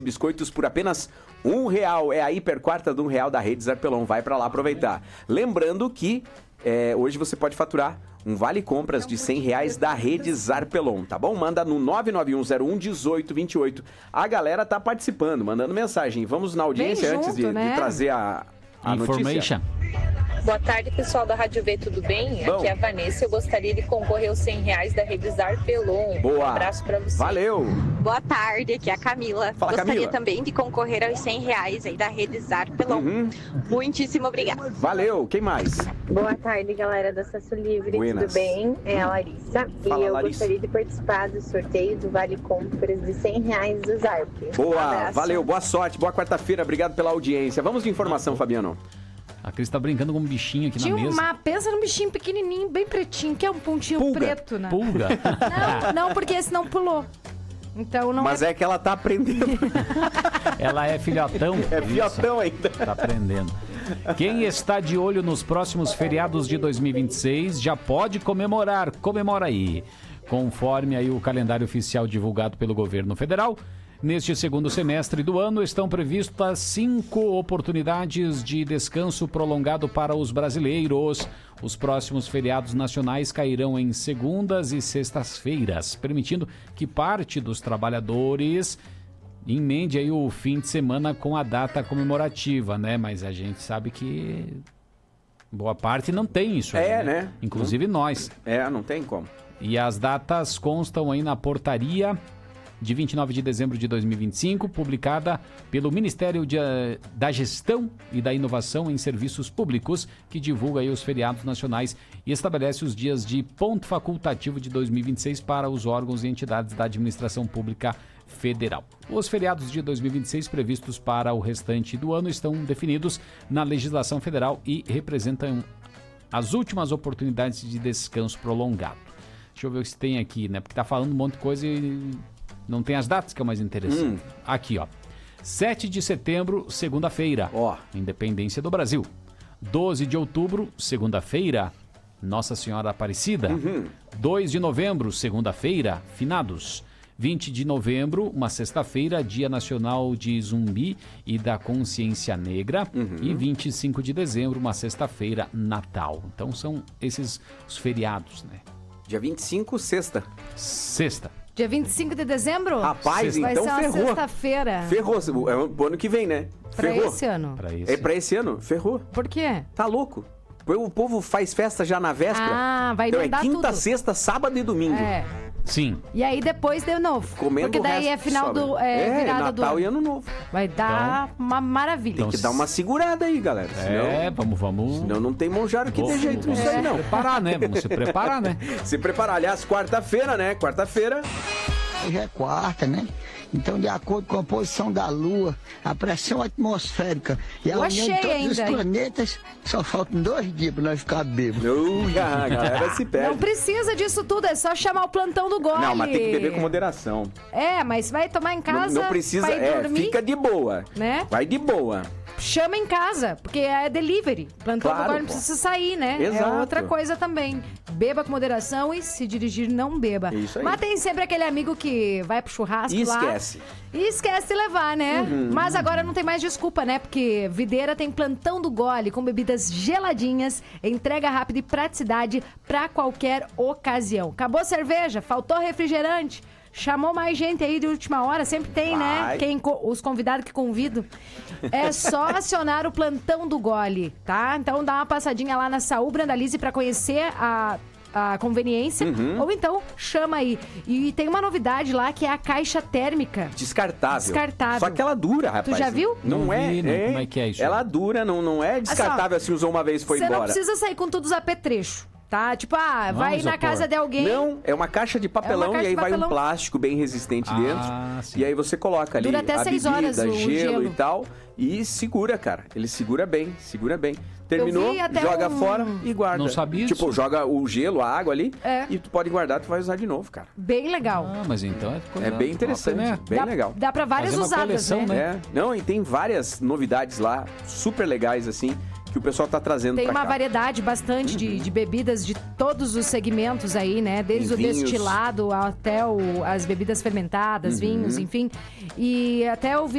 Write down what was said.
biscoitos por apenas R$1. É a hiper quarta do R$1 da Rede Zarpelon. Vai pra lá aproveitar. Lembrando que hoje você pode faturar um vale compras de R$100 da Rede Zarpelon, tá bom? Manda no 991011828. A galera tá participando, mandando mensagem. Vamos na audiência junto, antes de trazer a notícia. Boa tarde, pessoal da Rádio V, tudo bem? Bom. Aqui é a Vanessa, eu gostaria de concorrer aos R$100 da Rede Zarpelon. Boa. Um abraço pra você. Valeu! Boa tarde, aqui é a Camila. Fala, Gostaria Camila. também de concorrer aos R$100 aí da Rede Zarpelon. Muitíssimo obrigada. Valeu! Quem mais? Boa tarde, galera do Acesso Livre, Buenas. tudo bem? É a Larissa. Fala, e eu Larissa. gostaria de participar do sorteio do Vale Compras de R$100 do Zarp. Boa! Um abraço. Valeu, boa sorte, boa quarta-feira, obrigado pela audiência. Vamos de informação, Fabiano. A Cris tá brincando com um bichinho aqui Tinha na mesa. pensa num bichinho pequenininho, bem pretinho, que é um pontinho Pulga. preto, né? Pulga. Não, porque esse não pulou. Então não Mas é que ela tá aprendendo. Ela é filhotão. É fiotão ainda. Tá aprendendo. Quem está de olho nos próximos feriados de 2026 já pode comemorar. Comemora aí. Conforme aí o calendário oficial divulgado pelo governo federal, neste segundo semestre do ano estão previstas 5 oportunidades de descanso prolongado para os brasileiros. Os próximos feriados nacionais cairão em segundas e sextas-feiras, permitindo que parte dos trabalhadores emende aí o fim de semana com a data comemorativa, né? Mas a gente sabe que boa parte não tem isso aí, né? Inclusive nós. Não tem como. E as datas constam aí na portaria de 29 de dezembro de 2025, publicada pelo Ministério da Gestão e da Inovação em Serviços Públicos, que divulga aí os feriados nacionais e estabelece os dias de ponto facultativo de 2026 para os órgãos e entidades da administração pública federal. Os feriados de 2026 previstos para o restante do ano estão definidos na legislação federal e representam as últimas oportunidades de descanso prolongado. Deixa eu ver o que se tem aqui, né? Porque tá falando um monte de coisa e não tem as datas, que é o mais interessante. Aqui, ó. 7 de setembro, segunda-feira. Independência do Brasil. 12 de outubro, segunda-feira, Nossa Senhora Aparecida. 2 de novembro, segunda-feira, Finados. 20 de novembro, uma sexta-feira, Dia Nacional de Zumbi e da Consciência Negra. E 25 de dezembro, uma sexta-feira, Natal. Então são esses os feriados, né? Dia 25, sexta. Sexta. Dia 25 de dezembro? Rapaz, vai então ser uma ferrou. sexta-feira. Ferrou. É pro ano que vem, né? Pra Ferrou. esse ano. É pra esse ano? Ferrou. Por quê? Tá louco. O povo faz festa já na véspera. Ah, vai então é emendar quinta, tudo. sexta, sábado e domingo. É. Sim. E aí depois de novo. Comendo Porque o daí resto é final que sobra. do... virada do Natal ano. e Ano Novo. Vai dar uma maravilha. Tem que dar uma segurada aí, galera. Senão, vamos. Senão não tem monjaro que dê jeito nisso aí, não. Preparar, né? Vamos se preparar, né? Se preparar. Aliás, quarta-feira, né? Quarta-feira. Hoje é quarta, né? Então, de acordo com a posição da Lua, a pressão atmosférica e a Lua união de cheia todos os ainda, hein? planetas, só faltam 2 dias pra nós ficar bêbados. A galera se perde. Não precisa disso tudo, é só chamar o plantão do gole. Não, mas tem que beber com moderação. Mas vai tomar em casa. Não precisa, vai dormir, fica de boa. né? Vai de boa. Chama em casa, porque é delivery. Plantão Claro, do gole não pô. precisa sair, né? Exato. É outra coisa também. Beba com moderação e se dirigir, não beba. Isso aí. Mas tem sempre aquele amigo que vai pro churrasco E lá. esquece. E esquece de levar, né? Mas agora não tem mais desculpa, né? Porque Videira tem plantão do gole com bebidas geladinhas, entrega rápida e praticidade pra qualquer ocasião. Acabou a cerveja? Faltou refrigerante? Chamou mais gente aí de última hora, sempre tem, né? Os convidados que convido. É só acionar o plantão do gole, tá? Então dá uma passadinha lá na Saúl Brandalize pra conhecer a conveniência, ou então chama aí. E tem uma novidade lá que é a caixa térmica. Descartável. Descartável. Só que ela dura, rapaz. Tu já viu? Não é? vi, não. Como é que é isso? Ela dura, não é descartável assim, usou uma vez e foi Você embora. não precisa sair com todos os apetrechos, tá? Tipo, vai isopor. na casa de alguém. Não, é uma caixa de papelão caixa e aí de vai um papelão. plástico bem resistente dentro. Sim. E aí você coloca ali Dura até a 6 bebida, horas o gelo gelo. e tal. E segura, cara. Ele segura bem, segura bem. Terminou, vi até joga fora e guarda. Não sabia Tipo, disso. joga o gelo, a água ali É. e tu pode guardar, tu vai usar de novo, cara. Bem legal. Ah, mas então é coisa É bem interessante, top, né? bem legal. Dá pra várias Fazer uma usadas, coleção, né? né? Não, e tem várias novidades lá, super legais, assim, que o pessoal tá trazendo Tem pra uma cá. variedade bastante de bebidas de todos os segmentos aí, né? Desde Tem o vinhos. destilado até as bebidas fermentadas, vinhos, enfim. E até o